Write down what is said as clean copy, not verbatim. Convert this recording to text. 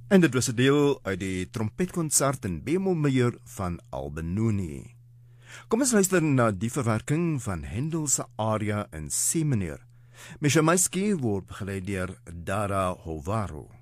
En dit was 'n deel uit die trompetkonsert in B-mol majeur van Albinoni. Kom ons luister na die verwerking van Handel se aria in C mineur. Misha Maisky word begeleid deur Dara Hovaro.